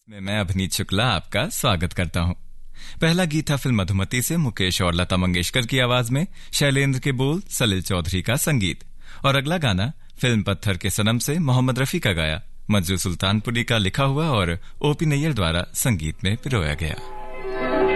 मैं अभिनीत शुक्ला आपका स्वागत करता हूं। पहला गीत था फिल्म मधुमती से मुकेश और लता मंगेशकर की आवाज में, शैलेंद्र के बोल, सलिल चौधरी का संगीत। और अगला गाना फिल्म पत्थर के सनम से मोहम्मद रफी का गाया, मंजू सुल्तानपुरी का लिखा हुआ और ओपी नैयर द्वारा संगीत में पिरोया गया।